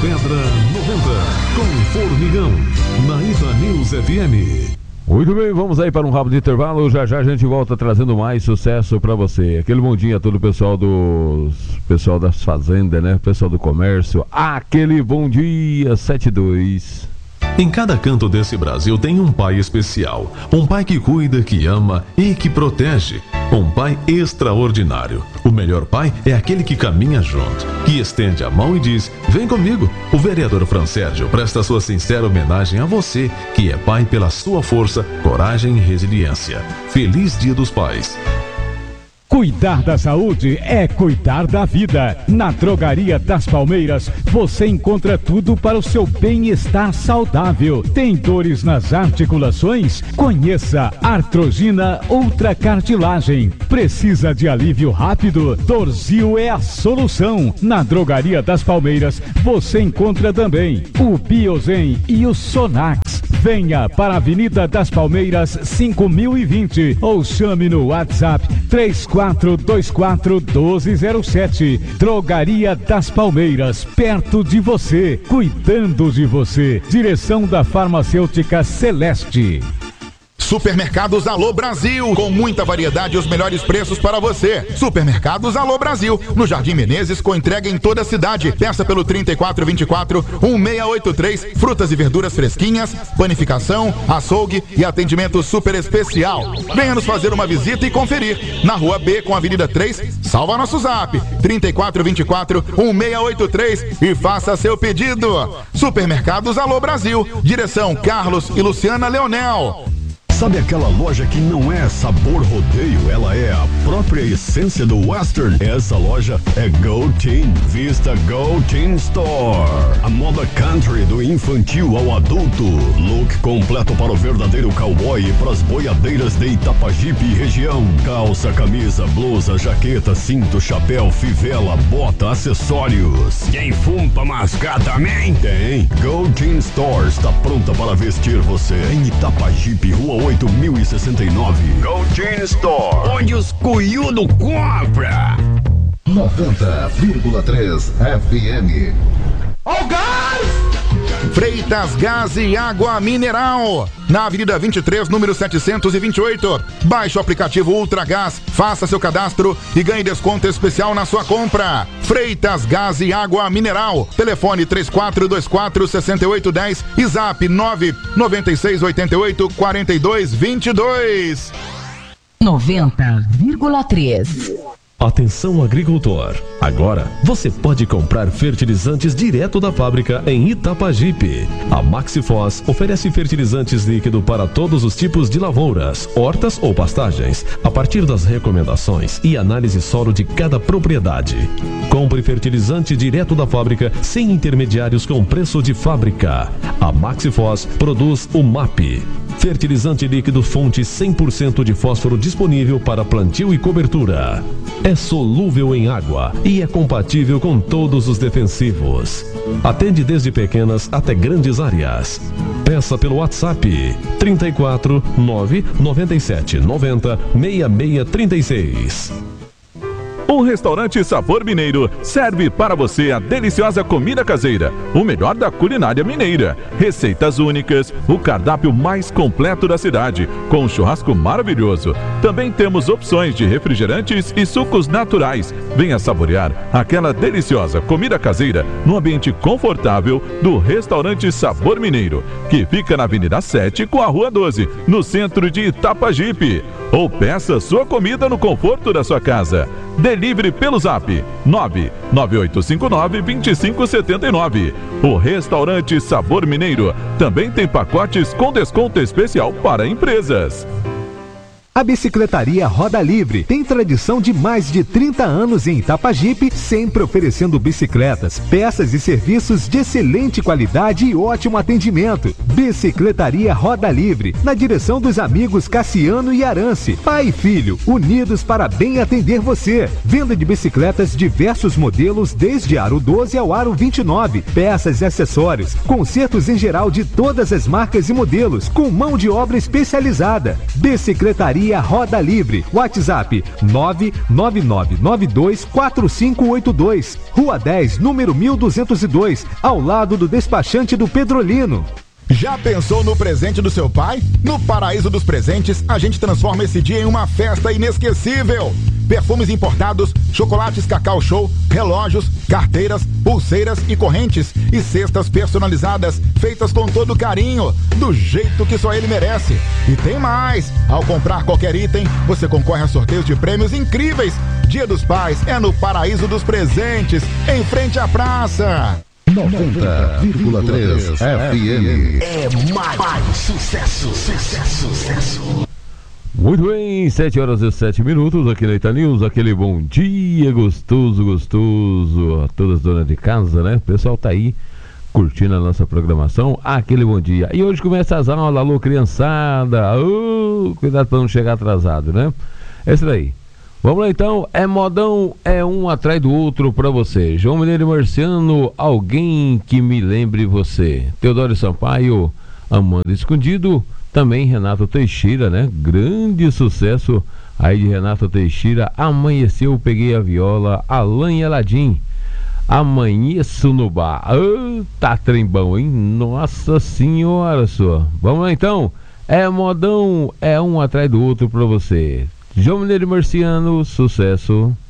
Pedra 90, com Formigão, na Ita News FM. Muito bem, vamos aí para um rápido intervalo. Já já a gente volta trazendo mais sucesso para você. Aquele bom dia a todo o pessoal das fazendas, né? Pessoal do comércio. Aquele bom dia 72. Em cada canto desse Brasil tem um pai especial. Um pai que cuida, que ama e que protege. Um pai extraordinário. O melhor pai é aquele que caminha junto, que estende a mão e diz: vem comigo. O vereador Fran Sérgio presta sua sincera homenagem a você, que é pai pela sua força, coragem e resiliência. Feliz Dia dos Pais. Cuidar da saúde é cuidar da vida. Na Drogaria das Palmeiras, você encontra tudo para o seu bem-estar saudável. Tem dores nas articulações? Conheça Artrogina Ultracartilagem. Precisa de alívio rápido? Dorsil é a solução. Na Drogaria das Palmeiras, você encontra também o Biozen e o Sonax. Venha para a Avenida das Palmeiras 5020 ou chame no WhatsApp 3424-1207. Drogaria das Palmeiras, perto de você, cuidando de você. Direção da Farmacêutica Celeste. Supermercados Alô Brasil, com muita variedade e os melhores preços para você. Supermercados Alô Brasil, no Jardim Menezes, com entrega em toda a cidade. Peça pelo 3424-1683, frutas e verduras fresquinhas, panificação, açougue e atendimento super especial. Venha nos fazer uma visita e conferir. Na Rua B, com a Avenida 3, salva nosso zap, 3424-1683 e faça seu pedido. Supermercados Alô Brasil, direção Carlos e Luciana Leonel. Sabe aquela loja que não é sabor rodeio, ela é a própria essência do Western? Essa loja é Go Teen, Vista Go Teen Store. A moda country do infantil ao adulto. Look completo para o verdadeiro cowboy e para as boiadeiras de Itapajipe e região. Calça, camisa, blusa, jaqueta, cinto, chapéu, fivela, bota, acessórios. Tem fumo pra mascar também? Tem. Go Teen Store está pronta para vestir você em Itapajipe, Rua 8069. Go Teen Store, onde os cunhudos compra. 90,3 FM. Oh, gás! Freitas Gás e Água Mineral, na Avenida 23, número 728. Baixe o aplicativo Ultragás, faça seu cadastro e ganhe desconto especial na sua compra. Freitas Gás e Água Mineral, telefone 3424-6810 e zap 99688-4222. 90,3. Atenção agricultor, agora você pode comprar fertilizantes direto da fábrica em Itapajipe. A Maxifos oferece fertilizantes líquido para todos os tipos de lavouras, hortas ou pastagens, a partir das recomendações e análise solo de cada propriedade. Compre fertilizante direto da fábrica sem intermediários com preço de fábrica. A Maxifos produz o MAP, fertilizante líquido fonte 100% de fósforo disponível para plantio e cobertura. É solúvel em água e é compatível com todos os defensivos. Atende desde pequenas até grandes áreas. Peça pelo WhatsApp 34 997 90 6636. O restaurante Sabor Mineiro serve para você a deliciosa comida caseira, o melhor da culinária mineira, receitas únicas, o cardápio mais completo da cidade, com um churrasco maravilhoso. Também temos opções de refrigerantes e sucos naturais. Venha saborear aquela deliciosa comida caseira no ambiente confortável do restaurante Sabor Mineiro, que fica na Avenida 7 com a Rua 12, no centro de Itapajipe. Ou peça sua comida no conforto da sua casa. Delivery pelo zap 99859-2579. O restaurante Sabor Mineiro também tem pacotes com desconto especial para empresas. A Bicicletaria Roda Livre tem tradição de mais de 30 anos em Itapajipe, sempre oferecendo bicicletas, peças e serviços de excelente qualidade e ótimo atendimento. Bicicletaria Roda Livre, na direção dos amigos Cassiano e Arance, pai e filho, unidos para bem atender você. Venda de bicicletas diversos modelos, desde aro 12 ao aro 29, peças e acessórios, consertos em geral de todas as marcas e modelos, com mão de obra especializada. Bicicletaria Bicicletaria Roda Livre. WhatsApp 999924582. Rua 10, número 1202, ao lado do despachante do Pedrolino. Já pensou no presente do seu pai? No Paraíso dos Presentes, a gente transforma esse dia em uma festa inesquecível. Perfumes importados, chocolates Cacau Show, relógios, carteiras, pulseiras e correntes e cestas personalizadas, feitas com todo carinho, do jeito que só ele merece. E tem mais! Ao comprar qualquer item, você concorre a sorteios de prêmios incríveis. Dia dos Pais é no Paraíso dos Presentes, em frente à praça. 90,3 FM. É mais sucesso, sucesso, sucesso. Muito bem, 7h07 aqui na Ita News, aquele bom dia gostoso a todas as donas de casa, né? O pessoal tá aí curtindo a nossa programação, aquele bom dia. E hoje começa as aulas, alô criançada, cuidado para não chegar atrasado, né? É isso daí. Vamos lá então, é modão, é um atrás do outro pra você. João Mineiro e Marciano, alguém que me lembre você. Teodoro Sampaio, Amanda Escondido, também Renato Teixeira, né? Grande sucesso aí de Renato Teixeira. Amanheceu, peguei a viola, Alain e Aladim. Amanheço no bar. Tá trembão, hein? Nossa senhora sua. Vamos lá então, é modão, é um atrás do outro pra você. João Mineiro e Marciano, sucesso.